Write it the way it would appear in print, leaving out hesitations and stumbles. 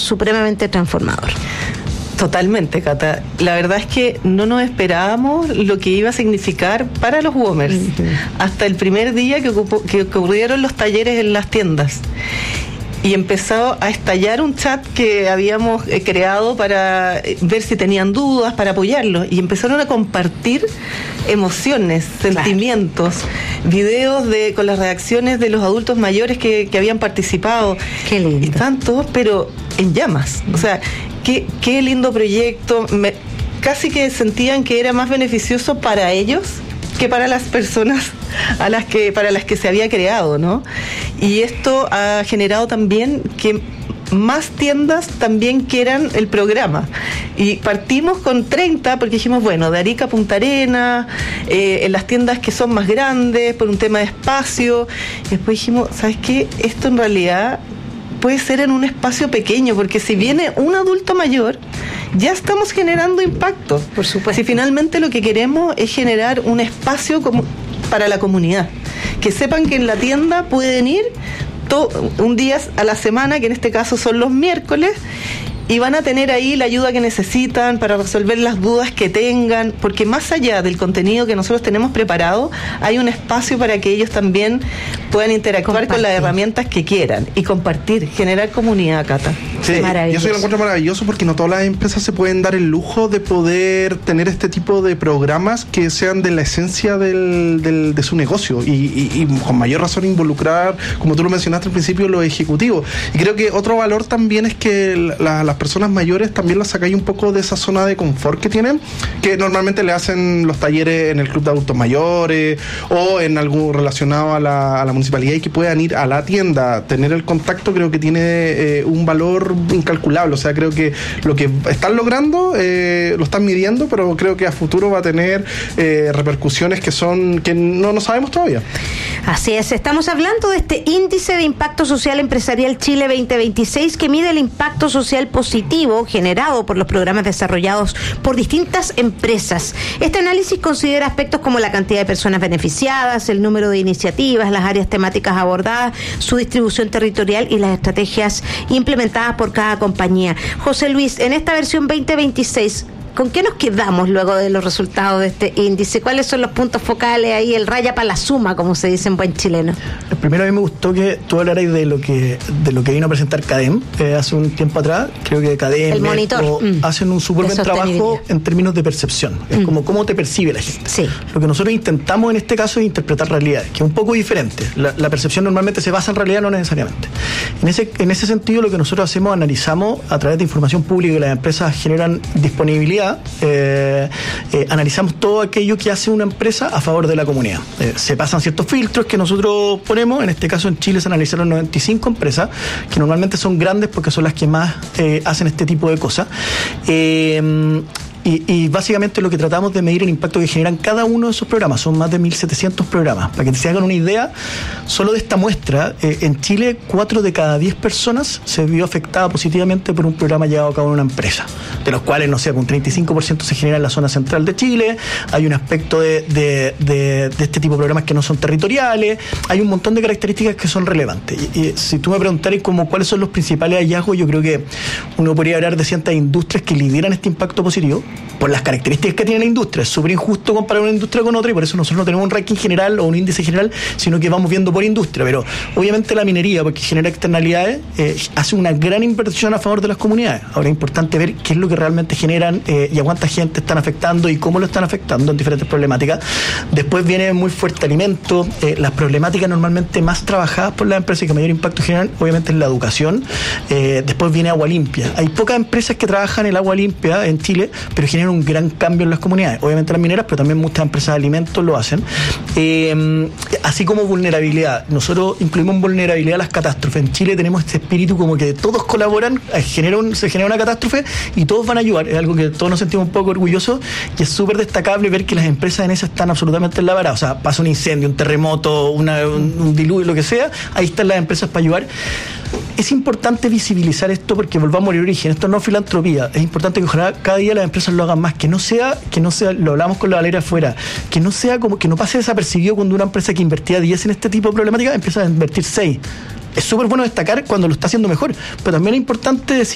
supremamente transformador. Totalmente, Cata. La verdad es que no nos esperábamos lo que iba a significar para los WOMers hasta el primer día que ocurrieron los talleres en las tiendas. Y empezó a estallar un chat que habíamos creado para ver si tenían dudas, para apoyarlos. Y empezaron a compartir emociones, sentimientos, videos con las reacciones de los adultos mayores que habían participado. Qué lindo. Y tantos, pero en llamas. O sea, qué lindo proyecto. Casi que sentían que era más beneficioso para ellos que para las personas para las que se había creado, ¿no? Y esto ha generado también que más tiendas también quieran el programa. Y partimos con 30 porque dijimos, bueno, de Arica a Punta Arenas, en las tiendas que son más grandes, por un tema de espacio. Y después dijimos, ¿sabes qué? Esto en realidad puede ser en un espacio pequeño, porque si viene un adulto mayor, ya estamos generando impacto. Por supuesto. Si finalmente lo que queremos es generar un espacio para la comunidad, que sepan que en la tienda pueden ir un día a la semana, que en este caso son los miércoles, y van a tener ahí la ayuda que necesitan para resolver las dudas que tengan, porque más allá del contenido que nosotros tenemos preparado, hay un espacio para que ellos también puedan interactuar con las herramientas que quieran y compartir, generar comunidad, Cata. Sí, yo soy lo encuentro maravilloso porque no todas las empresas se pueden dar el lujo de poder tener este tipo de programas que sean de la esencia de su negocio y con mayor razón involucrar, como tú lo mencionaste al principio, los ejecutivos. Y creo que otro valor también es que las personas mayores también las sacáis un poco de esa zona de confort que tienen, que normalmente le hacen los talleres en el club de adultos mayores o en algo relacionado a la municipalidad, y que puedan ir a la tienda, tener el contacto, creo que tiene un valor incalculable. O sea, creo que lo que están logrando lo están midiendo, pero creo que a futuro va a tener repercusiones que no sabemos todavía. Así es, estamos hablando de este índice de impacto social empresarial Chile 2026 que mide el impacto social positivo generado por los programas desarrollados por distintas empresas. Este análisis considera aspectos como la cantidad de personas beneficiadas, el número de iniciativas, las áreas temáticas abordadas, su distribución territorial y las estrategias implementadas por cada compañía. José Luis, en esta versión 2026, ¿con qué nos quedamos luego de los resultados de este índice? ¿Cuáles son los puntos focales ahí, el raya para la suma, como se dice en buen chileno? Primero, a mí me gustó que tú hablaras de lo que vino a presentar CADEM hace un tiempo atrás. Creo que CADEM, el monitor, hacen un súper buen trabajo en términos de percepción. Es como cómo te percibe la gente. Sí. Lo que nosotros intentamos en este caso es interpretar realidades, que es un poco diferente. La percepción normalmente se basa en realidad, no necesariamente. En ese sentido, lo que nosotros hacemos, analizamos a través de información pública que las empresas generan disponibilidad. Analizamos todo aquello que hace una empresa a favor de la comunidad. Se pasan ciertos filtros que nosotros ponemos. En este caso en Chile se analizaron 95 empresas, que normalmente son grandes porque son las que más hacen este tipo de cosas. Y básicamente lo que tratamos de medir el impacto que generan cada uno de esos programas. Son más de 1.700 programas. Para que se hagan una idea, solo de esta muestra, en Chile 4 de cada 10 personas se vio afectada positivamente por un programa llevado a cabo en una empresa, de los cuales, no sé, un 35% se genera en la zona central de Chile. Hay un aspecto de este tipo de programas que no son territoriales. Hay un montón de características que son relevantes. Y si tú me preguntaras cuáles son los principales hallazgos, yo creo que uno podría hablar de ciertas industrias que lideran este impacto positivo por las características que tiene la industria. Es súper injusto comparar una industria con otra, y por eso nosotros no tenemos un ranking general o un índice general, sino que vamos viendo por industria. Pero obviamente la minería, porque genera externalidades, hace una gran inversión a favor de las comunidades. Ahora es importante ver qué es lo que realmente generan y a cuánta gente están afectando y cómo lo están afectando en diferentes problemáticas. Después viene muy fuerte alimento. Las problemáticas normalmente más trabajadas por las empresas y que mayor impacto generan, obviamente, es la educación. Después viene agua limpia. Hay pocas empresas que trabajan el agua limpia en Chile, pero generan un gran cambio en las comunidades. Obviamente las mineras, pero también muchas empresas de alimentos lo hacen. Así como vulnerabilidad. Nosotros incluimos vulnerabilidad a las catástrofes. En Chile tenemos este espíritu como que todos colaboran, se genera una catástrofe y todos van a ayudar. Es algo que todos nos sentimos un poco orgullosos, y es súper destacable ver que las empresas en esas están absolutamente en la vara. O sea, pasa un incendio, un terremoto, un diluvio, lo que sea, ahí están las empresas para ayudar. Es importante visibilizar esto porque volvamos al origen. Esto no es filantropía. Es importante que ojalá cada día las empresas lo hagan más. Que no sea, lo hablamos con la Valeria afuera, que no sea como que no pase desapercibido cuando una empresa que invertía 10 en este tipo de problemática empieza a invertir 6. Es súper bueno destacar cuando lo está haciendo mejor, pero también es importante decir